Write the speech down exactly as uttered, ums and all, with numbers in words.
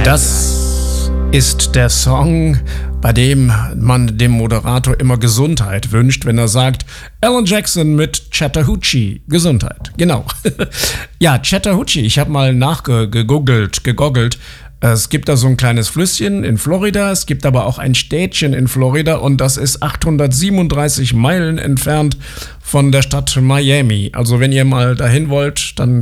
Das ist der Song, bei dem man dem Moderator immer Gesundheit wünscht, wenn er sagt, Alan Jackson mit Chattahoochee. Gesundheit, genau. Ja, Chattahoochee, ich habe mal nachgegoogelt, gegoggelt. Es gibt da so ein kleines Flüsschen in Florida, es gibt aber auch ein Städtchen in Florida und das ist achthundertsiebenunddreißig Meilen entfernt von der Stadt Miami. Also wenn ihr mal dahin wollt, dann